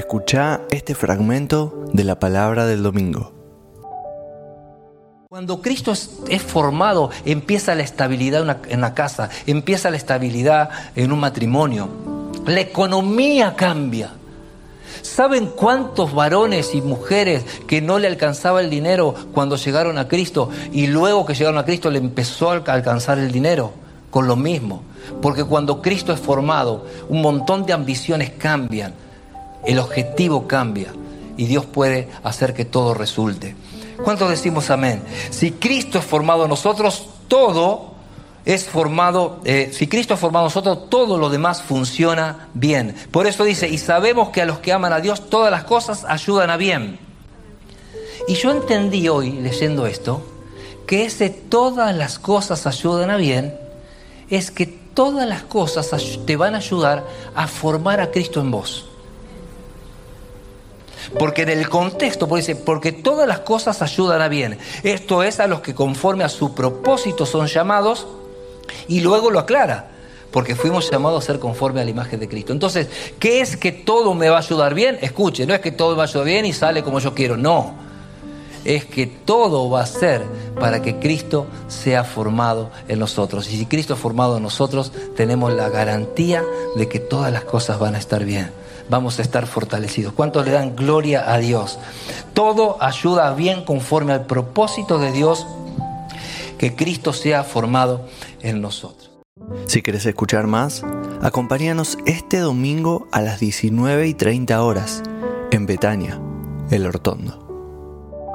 Escuchá este fragmento de la palabra del domingo. Cuando Cristo es formado, empieza la estabilidad en la casa, empieza la estabilidad en un matrimonio. La economía cambia. ¿Saben cuántos varones y mujeres que no le alcanzaba el dinero cuando llegaron a Cristo y luego que llegaron a Cristo le empezó a alcanzar el dinero? Con lo mismo. Porque cuando Cristo es formado, un montón de ambiciones cambian, el objetivo cambia y Dios puede hacer que todo resulte. ¿Cuántos decimos amén? Si Cristo es formado en nosotros, todo es formado. Si Cristo es formado en nosotros, todo lo demás funciona bien. Por eso dice, y sabemos que a los que aman a Dios, todas las cosas ayudan a bien. Y yo entendí hoy, leyendo esto, que ese todas las cosas ayudan a bien, es que todas las cosas te van a ayudar a formar a Cristo en vos. Porque en el contexto, porque todas las cosas ayudan a bien. Esto es a los que conforme a su propósito son llamados, y luego lo aclara, porque fuimos llamados a ser conforme a la imagen de Cristo. Entonces, ¿qué es que todo me va a ayudar bien? Escuche, no es que todo me va a ayudar bien y sale como yo quiero, no. Es que todo va a ser para que Cristo sea formado en nosotros. Y si Cristo es formado en nosotros, tenemos la garantía de que todas las cosas van a estar bien. Vamos a estar fortalecidos. ¿Cuántos le dan gloria a Dios? Todo ayuda bien conforme al propósito de Dios, que Cristo sea formado en nosotros. Si querés escuchar más, acompáñanos este domingo a las 19:30 horas en Betania, El Hortondo.